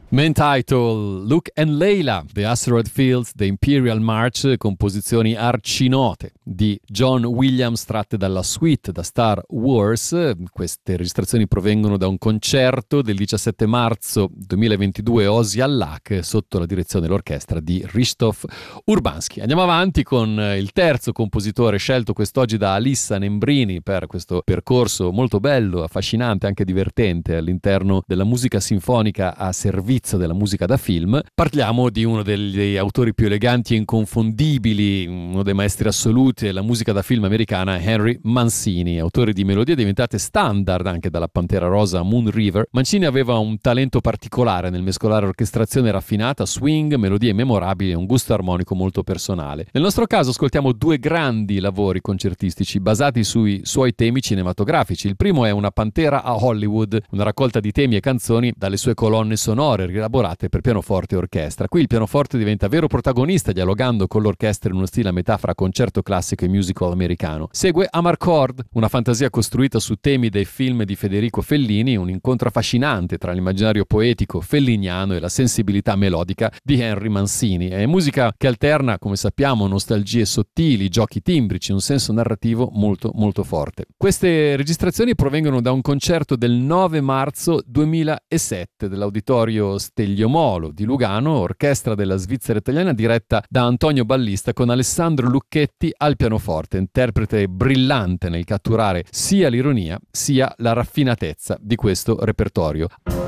Main title Luke and Layla, The Asteroid Fields, The Imperial March, composizioni arcinote di John Williams tratte dalla suite da Star Wars. Queste registrazioni provengono da un concerto del 17 marzo 2022 Osi all'Hack sotto la direzione dell'orchestra di Krzysztof Urbanski. Andiamo avanti con il terzo compositore scelto quest'oggi da Alissa Nembrini per questo percorso molto bello, affascinante, anche divertente all'interno della musica sinfonica a servizio della musica da film. Parliamo di uno degli autori più eleganti e inconfondibili, uno dei maestri assoluti della musica da film americana, Henry Mancini, autore di melodie diventate standard anche dalla Pantera Rosa a Moon River. Mancini aveva un talento particolare nel mescolare orchestrazione raffinata, swing, melodie memorabili e un gusto armonico molto personale. Nel nostro caso ascoltiamo due grandi lavori concertistici basati sui suoi temi cinematografici. Il primo è Una Pantera a Hollywood, una raccolta di temi e canzoni dalle sue colonne sonore rielaborate per pianoforte e orchestra. Qui il pianoforte diventa vero protagonista, dialogando con l'orchestra in uno stile a metà fra concerto classico e musical americano. Segue Amarcord, una fantasia costruita su temi dei film di Federico Fellini, un incontro affascinante tra l'immaginario poetico felliniano e la sensibilità melodica di Henry Mancini. È musica che alterna, come sappiamo, nostalgie sottili, giochi timbrici, un senso narrativo molto molto forte. Queste registrazioni provengono da un concerto del 9 marzo 2007 dell'Auditorio Steglio Molo di Lugano, orchestra della Svizzera italiana diretta da Antonio Ballista con Alessandro Lucchetti al pianoforte, interprete brillante nel catturare sia l'ironia sia la raffinatezza di questo repertorio.